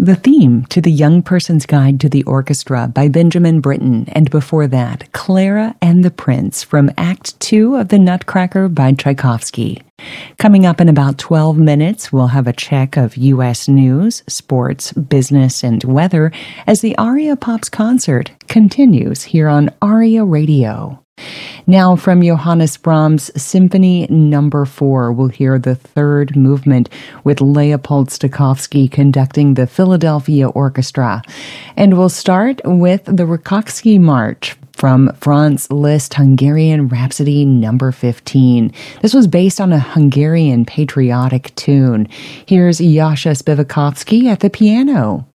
the theme to The Young Person's Guide to the Orchestra by Benjamin Britten, and before that, Clara and the Prince from Act 2 of The Nutcracker by Tchaikovsky. Coming up in about 12 minutes, we'll have a check of U.S. news, sports, business, and weather as the Aria Pops concert continues here on Aria Radio. Now, from Johannes Brahms' Symphony No. 4, we'll hear the third movement with Leopold Stokowski conducting the Philadelphia Orchestra. And we'll start with the Rakoczy March from Franz Liszt Hungarian Rhapsody No. 15. This was based on a Hungarian patriotic tune. Here's Jascha Spivakovsky at the piano.